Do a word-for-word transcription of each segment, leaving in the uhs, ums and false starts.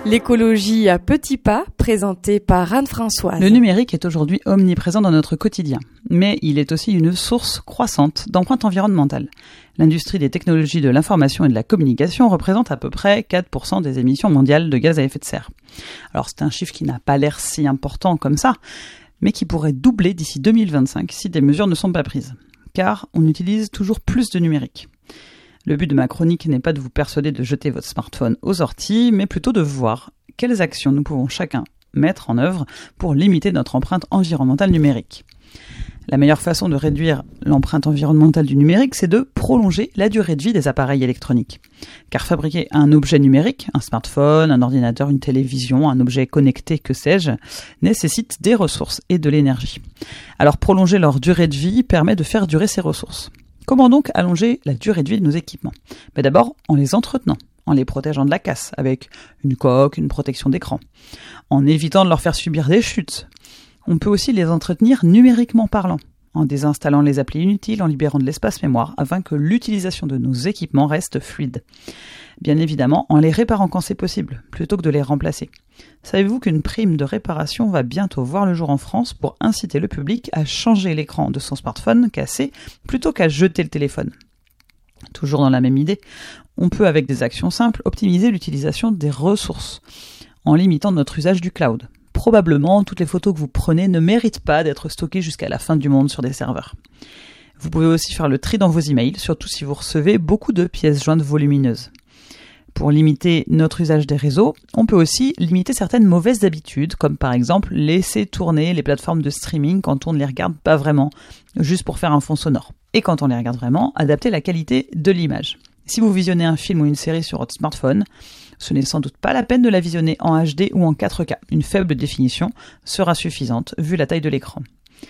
L'écologie à petits pas, présentée par Anne-Françoise. Le numérique est aujourd'hui omniprésent dans notre quotidien, mais il est aussi une source croissante d'empreinte environnementale. L'industrie des technologies de l'information et de la communication représente à peu près quatre pour cent des émissions mondiales de gaz à effet de serre. Alors c'est un chiffre qui n'a pas l'air si important comme ça, mais qui pourrait doubler d'ici deux mille vingt-cinq si des mesures ne sont pas prises. Car on utilise toujours plus de numérique. Le but de ma chronique n'est pas de vous persuader de jeter votre smartphone aux orties, mais plutôt de voir quelles actions nous pouvons chacun mettre en œuvre pour limiter notre empreinte environnementale numérique. La meilleure façon de réduire l'empreinte environnementale du numérique, c'est de prolonger la durée de vie des appareils électroniques. Car fabriquer un objet numérique, un smartphone, un ordinateur, une télévision, un objet connecté, que sais-je, nécessite des ressources et de l'énergie. Alors prolonger leur durée de vie permet de faire durer ces ressources. Comment donc allonger la durée de vie de nos équipements ? Mais d'abord en les entretenant, en les protégeant de la casse, avec une coque, une protection d'écran, en évitant de leur faire subir des chutes. On peut aussi les entretenir numériquement parlant, en désinstallant les applis inutiles, en libérant de l'espace mémoire, afin que l'utilisation de nos équipements reste fluide. Bien évidemment, en les réparant quand c'est possible, plutôt que de les remplacer. Savez-vous qu'une prime de réparation va bientôt voir le jour en France pour inciter le public à changer l'écran de son smartphone cassé plutôt qu'à jeter le téléphone ? Toujours dans la même idée, on peut avec des actions simples optimiser l'utilisation des ressources en limitant notre usage du cloud. Probablement, toutes les photos que vous prenez ne méritent pas d'être stockées jusqu'à la fin du monde sur des serveurs. Vous pouvez aussi faire le tri dans vos emails, surtout si vous recevez beaucoup de pièces jointes volumineuses. Pour limiter notre usage des réseaux, on peut aussi limiter certaines mauvaises habitudes, comme par exemple laisser tourner les plateformes de streaming quand on ne les regarde pas vraiment, juste pour faire un fond sonore. Et quand on les regarde vraiment, adapter la qualité de l'image. Si vous visionnez un film ou une série sur votre smartphone, ce n'est sans doute pas la peine de la visionner en H D ou en quatre K. Une faible définition sera suffisante vu la taille de l'écran.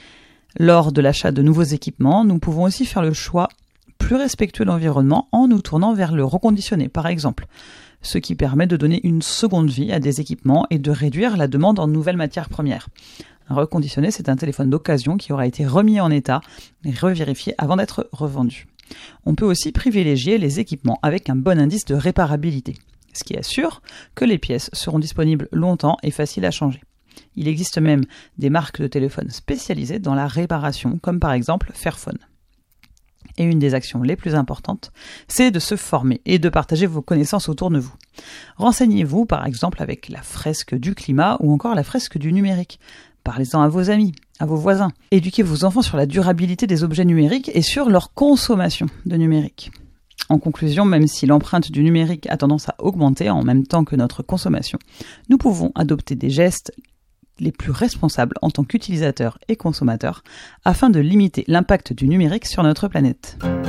Lors de l'achat de nouveaux équipements, nous pouvons aussi faire le choix plus respectueux de l'environnement en nous tournant vers le reconditionné, par exemple, ce qui permet de donner une seconde vie à des équipements et de réduire la demande en nouvelles matières premières. Un reconditionné, c'est un téléphone d'occasion qui aura été remis en état et revérifié avant d'être revendu. On peut aussi privilégier les équipements avec un bon indice de réparabilité, ce qui assure que les pièces seront disponibles longtemps et faciles à changer. Il existe même des marques de téléphones spécialisées dans la réparation, comme par exemple Fairphone. Et une des actions les plus importantes, c'est de se former et de partager vos connaissances autour de vous. Renseignez-vous par exemple avec la fresque du climat ou encore la fresque du numérique. Parlez-en à vos amis, à vos voisins. Éduquez vos enfants sur la durabilité des objets numériques et sur leur consommation de numérique. En conclusion, même si l'empreinte du numérique a tendance à augmenter en même temps que notre consommation, nous pouvons adopter des gestes les plus responsables en tant qu'utilisateurs et consommateurs afin de limiter l'impact du numérique sur notre planète.